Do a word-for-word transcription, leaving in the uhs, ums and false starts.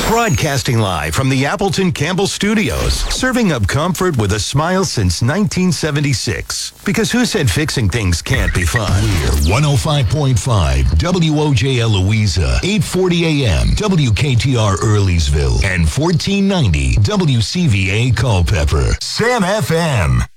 Broadcasting live from the Appleton Campbell Studios, serving up comfort with a smile since nineteen seventy-six. Because who said fixing things can't be fun? We're one oh five point five W O J L Louisa, eight forty A M W K T R Earlysville, and fourteen ninety W C V A Culpeper. Sam F M.